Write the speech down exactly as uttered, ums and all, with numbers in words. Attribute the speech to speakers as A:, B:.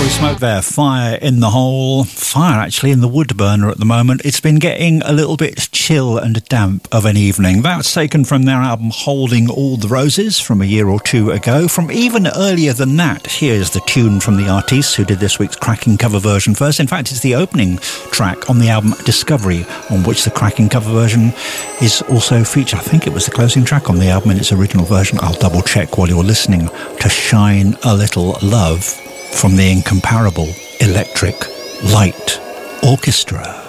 A: Smoke there, fire in the hole, fire actually in the wood burner at the moment. It's been getting a little bit chill and damp of an evening. That's taken from their album Holding All the Roses from a year or two ago. From even earlier than that, here's the tune from the artiste who did this week's cracking cover version first. In fact, it's the opening track on the album Discovery, on which the cracking cover version is also featured. I think it was the closing track on the album in its original version. I'll double check while you're listening to Shine a Little Love from the incomparable Electric Light Orchestra.